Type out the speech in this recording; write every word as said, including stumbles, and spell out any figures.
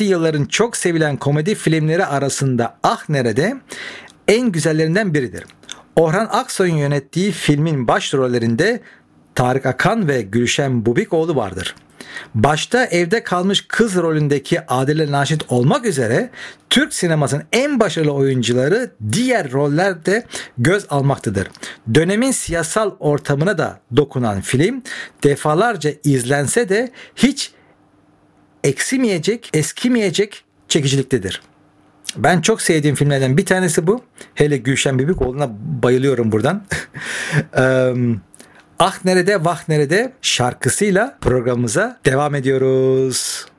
Geçtiği yılların çok sevilen komedi filmleri arasında Ah Nerede en güzellerinden biridir. Orhan Aksoy'un yönettiği filmin başrollerinde Tarık Akan ve Gülşen Bubikoğlu vardır. Başta evde kalmış kız rolündeki Adile Naşit olmak üzere Türk sinemasının en başarılı oyuncuları diğer rollerde göz almaktadır. Dönemin siyasal ortamına da dokunan film defalarca izlense de hiç eksimeyecek, eskimeyecek çekiciliktedir. Ben çok sevdiğim filmlerden bir tanesi bu. Hele Gülşen Bubikoğlu'na bayılıyorum buradan. Ah Nerede Vah Nerede şarkısıyla programımıza devam ediyoruz.